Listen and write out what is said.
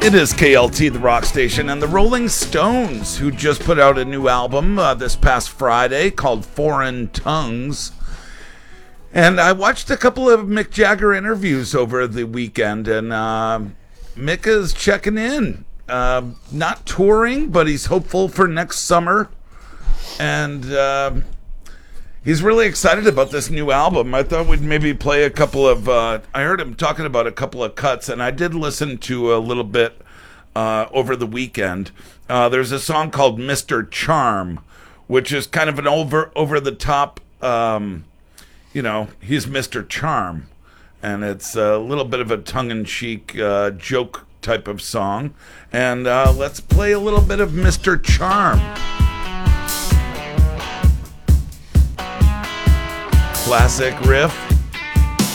It is KLT, the rock station, and the Rolling Stones, who just put out a new album this past Friday called Foreign Tongues. And I watched a couple of Mick Jagger interviews over the weekend, and Mick is checking in. Not touring, but he's hopeful for next summer. And he's really excited about this new album. I thought we'd maybe play a couple of... I heard him talking about a couple of cuts, and I did listen to a little bit over the weekend. There's a song called Mr. Charm, which is kind of an over-the-top... he's Mr. Charm. And it's a little bit of a tongue-in-cheek joke type of song. And let's play a little bit of Mr. Charm. Classic riff.